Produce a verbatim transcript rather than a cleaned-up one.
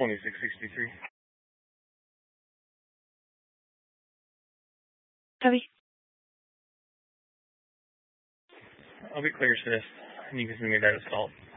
twenty-six sixty-three. Copy. I'll be clear, sis. And you can send me that assault.